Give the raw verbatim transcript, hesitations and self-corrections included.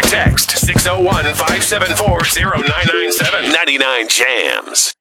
Text six oh one, five seven four, oh nine nine seven. ninety-nine Jams.